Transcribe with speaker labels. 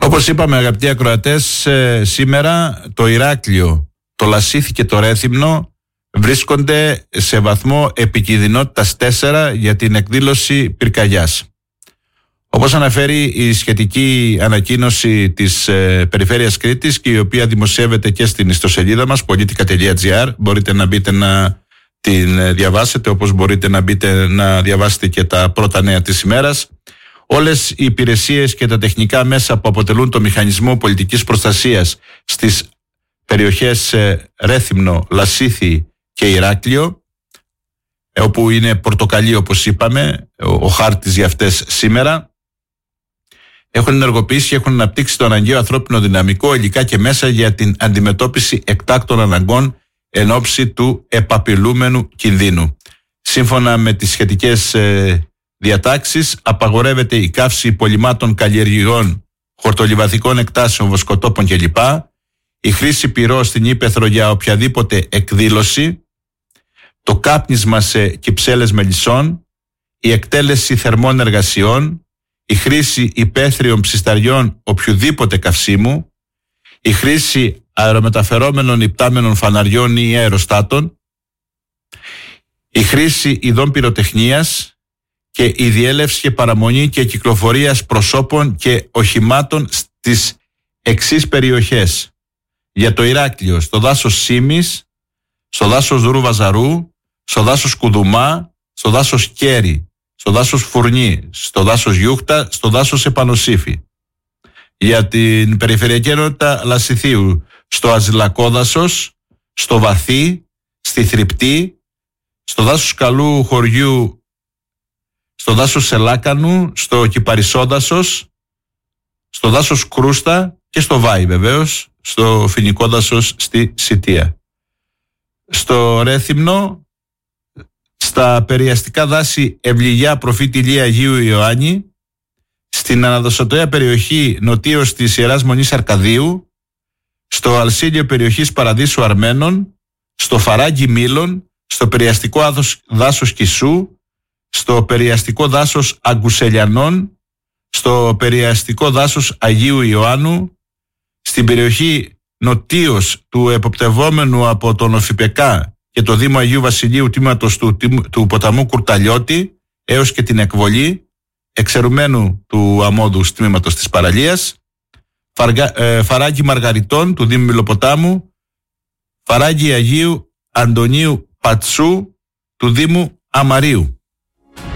Speaker 1: Όπως είπαμε, αγαπητοί ακροατές, σήμερα το Ηράκλειο, το Λασίθι και το Ρέθυμνο βρίσκονται σε βαθμό επικινδυνότητας 4 για την εκδήλωση πυρκαγιάς. Όπως αναφέρει η σχετική ανακοίνωση της Περιφέρειας Κρήτης και η οποία δημοσιεύεται και στην ιστοσελίδα μας politica.gr, μπορείτε να μπείτε να την διαβάσετε, όπως μπορείτε να μπείτε να διαβάσετε και τα πρώτα νέα της ημέρας. Όλες οι υπηρεσίες και τα τεχνικά μέσα που αποτελούν το μηχανισμό πολιτικής προστασίας στις περιοχές Ρέθυμνο, Λασίθι και Ηράκλειο, όπου είναι πορτοκαλί όπως είπαμε ο χάρτης για αυτές σήμερα, έχουν ενεργοποιήσει και έχουν αναπτύξει το αναγκαίο ανθρώπινο δυναμικό, υλικά και μέσα για την αντιμετώπιση εκτάκτων αναγκών εν ώψη του επαπειλούμενου κινδύνου. Σύμφωνα με τις σχετικές διατάξεις, απαγορεύεται η καύση υπολειμμάτων καλλιεργειών, χορτολιβαδικών εκτάσεων, βοσκοτόπων κλπ. Η χρήση πυρός στην ύπαιθρο για οποιαδήποτε εκδήλωση, το κάπνισμα σε κυψέλες μελισσών, η εκτέλεση θερμών εργασιών, η χρήση υπαίθριων ψισταριών οποιοδήποτε καυσίμου, η χρήση αερομεταφερόμενων υπτάμενων φαναριών ή αεροστάτων, η χρήση ειδών πυροτεχνίας και η διέλευση και παραμονή και κυκλοφορίας προσώπων και οχημάτων στις εξής περιοχές. Για το Ηράκλειο, στο δάσος Σίμης, στο δάσος Δούρου Βαζαρού, στο δάσος Κουδουμά, στο δάσος Κέρι, στο δάσος Φουρνί, στο δάσος Γιούχτα, στο δάσος Επανοσύφη. Για την περιφερειακή ενότητα Λασιθίου, στο Αζηλακόδασος, στο Βαθύ, στη Θρυπτή, στο δάσος Καλού Χωριού, στο δάσος Σελάκανου, στο Κυπαρισόδασος, στο δάσος Κρούστα και στο Βάη βεβαίως, στο Φοινικό δάσος στη Σιτία. Στο Ρέθυμνο, στα περιαστικά δάση Ευληγιά, Προφήτη Ηλία, Αγίου Ιωάννη, στην αναδοσοτοία περιοχή νοτίως της Ιεράς Μονής Αρκαδίου, στο Αλσίλιο περιοχής Παραδείσου Αρμένων, στο Φαράγγι Μήλων, στο περιαστικό δάσος Κισού, στο περιαστικό δάσος Αγκουσελιανών, στο περιαστικό δάσος Αγίου Ιωάννου, στην περιοχή νοτίως του εποπτευόμενου από τον Οφιπεκά και το Δήμο Αγίου Βασιλείου τμήματος του ποταμού Κουρταλιώτη έως και την εκβολή εξαιρουμένου του αμμώδου τμήματος της παραλίας, Φαράγγι Μαργαριτών του Δήμου Μιλοποτάμου, Φαράγγι Αγίου Αντωνίου Πατσού του Δήμου Αμαρίου.